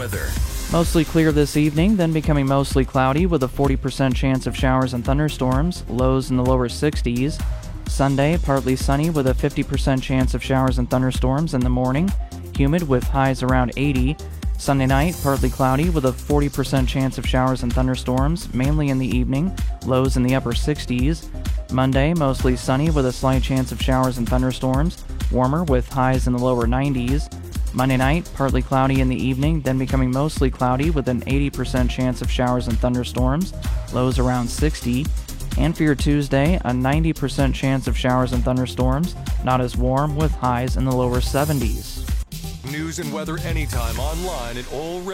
weather. Mostly clear this evening, then becoming mostly cloudy with a 40% chance of showers and thunderstorms, lows in the lower 60s. Sunday, partly sunny with a 50% chance of showers and thunderstorms in the morning, humid with highs around 80. Sunday night, partly cloudy with a 40% chance of showers and thunderstorms, mainly in the evening, lows in the upper 60s. Monday, mostly sunny with a slight chance of showers and thunderstorms, warmer with highs in the lower 90s. Monday night, partly cloudy in the evening, then becoming mostly cloudy with an 80% chance of showers and thunderstorms, lows around 60. And for your Tuesday, a 90% chance of showers and thunderstorms, not as warm with highs in the lower 70s. News and weather anytime online at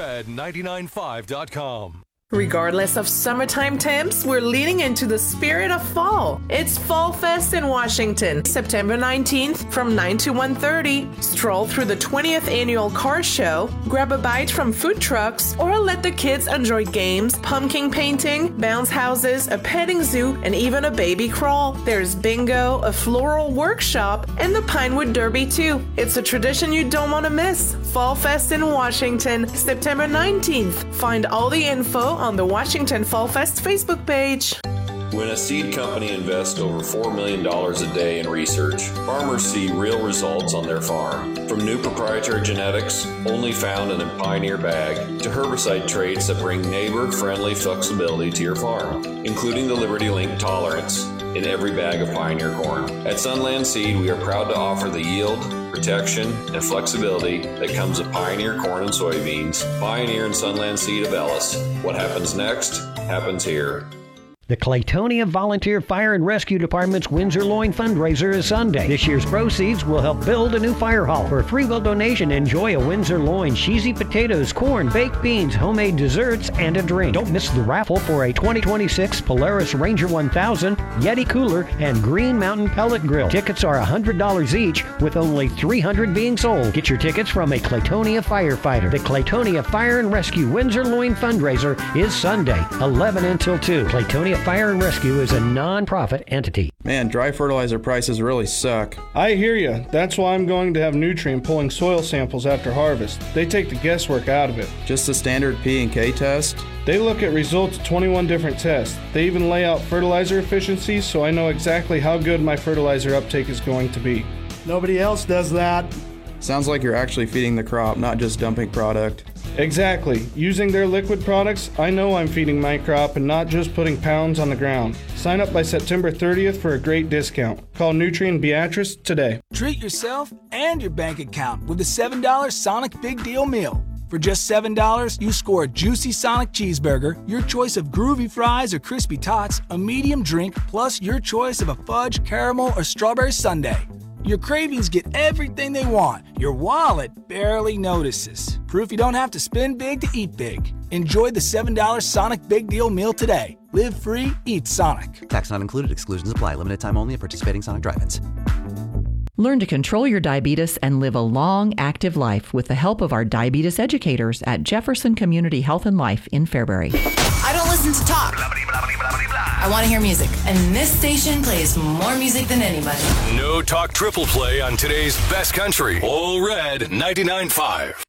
allred995.com. Regardless of summertime temps, we're leaning into the spirit of fall. It's Fall Fest in Washington, September 19th from 9 to 1:30. Stroll through the 20th annual car show, grab a bite from food trucks, or let the kids enjoy games, pumpkin painting, bounce houses, a petting zoo, and even a baby crawl. There's bingo, a floral workshop, and the Pinewood Derby too. It's a tradition you don't want to miss. Fall Fest in Washington, September 19th. Find all the info on the Washington Fall Fest Facebook page. When a seed company invests over $4 million a day in research, farmers see real results on their farm. From new proprietary genetics, only found in a Pioneer bag, to herbicide traits that bring neighbor-friendly flexibility to your farm, including the Liberty Link tolerance in every bag of Pioneer corn. At Sunland Seed, we are proud to offer the yield, protection, and flexibility that comes with Pioneer corn and soybeans, Pioneer and Sunland Seed of Ellis. What happens next happens here. The Claytonia Volunteer Fire and Rescue Department's Windsor Loin fundraiser is Sunday. This year's proceeds will help build a new fire hall. For a free will donation, enjoy a Windsor Loin, cheesy potatoes, corn, baked beans, homemade desserts, and a drink. Don't miss the raffle for a 2026 Polaris Ranger 1000, Yeti cooler, and Green Mountain pellet grill. Tickets are $100 each, with only 300 being sold. Get your tickets from a Claytonia firefighter. The Claytonia Fire and Rescue Windsor Loin fundraiser is Sunday, 11 until 2. Claytonia Fire and Rescue is a non-profit entity. Man, dry fertilizer prices really suck. I hear you. That's why I'm going to have Nutrien pulling soil samples after harvest. They take the guesswork out of it. Just a standard P&K test? They look at results of 21 different tests. They even lay out fertilizer efficiency, so I know exactly how good my fertilizer uptake is going to be. Nobody else does that. Sounds like you're actually feeding the crop, not just dumping product. Exactly. Using their liquid products, I know I'm feeding my crop and not just putting pounds on the ground. Sign up by September 30th for a great discount. Call Nutrien Beatrice today. Treat yourself and your bank account with the $7 Sonic Big Deal Meal. For just $7, you score a juicy Sonic cheeseburger, your choice of groovy fries or crispy tots, a medium drink, plus your choice of a fudge, caramel, or strawberry sundae. Your cravings get everything they want. Your wallet barely notices. Proof you don't have to spend big to eat big. Enjoy the $7 Sonic Big Deal Meal today. Live free, eat Sonic. Tax not included. Exclusions apply. Limited time only at participating Sonic drive-ins. Learn to control your diabetes and live a long, active life with the help of our diabetes educators at Jefferson Community Health and Life in Fairbury. I don't listen to talk. I want to hear music, and this station plays more music than anybody. No talk triple play on today's best country. All Red 99.5.